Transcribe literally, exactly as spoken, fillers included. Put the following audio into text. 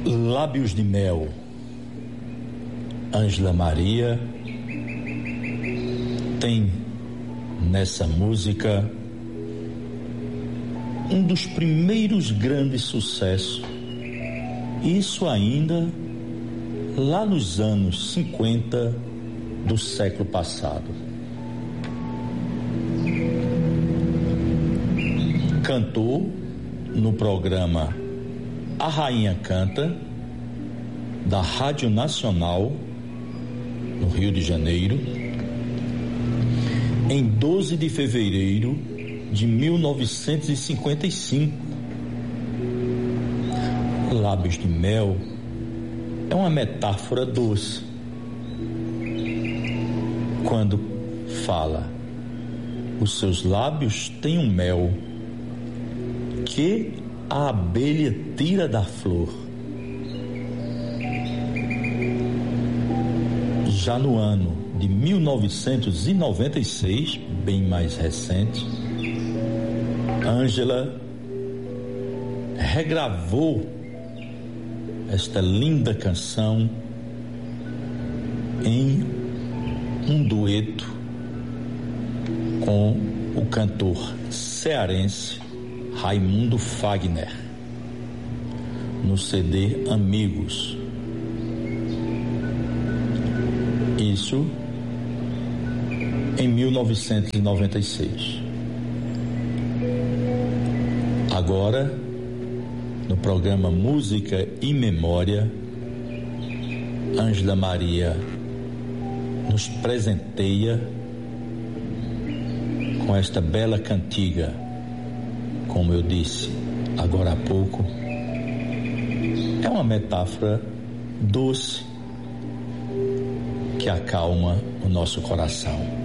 Lábios de Mel, Ângela Maria, tem nessa música um dos primeiros grandes sucessos, isso ainda lá nos anos cinquenta do século passado. Cantou no programa A Rainha Canta, da Rádio Nacional, no Rio de Janeiro, em doze de fevereiro de mil novecentos e cinquenta e cinco. Lábios de Mel é uma metáfora doce. Quando fala, os seus lábios têm um mel que a abelha tira da flor. Já no ano de mil novecentos e noventa e seis, bem mais recente, Ângela regravou esta linda canção em um dueto com o cantor cearense Raimundo Fagner, no C D Amigos. Isso em mil novecentos e noventa e seis. Agora, no programa Música e Memória, Ângela Maria nos presenteia com esta bela cantiga, como eu disse agora há pouco. É uma metáfora doce que acalma o nosso coração.